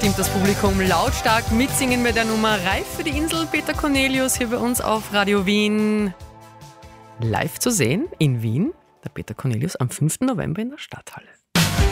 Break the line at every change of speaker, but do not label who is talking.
stimmt das Publikum lautstark mitsingen mit der Nummer Reif für die Insel. Peter Cornelius hier bei uns auf Radio Wien. Live zu sehen in Wien, der Peter Cornelius am 5. November in der Stadthalle.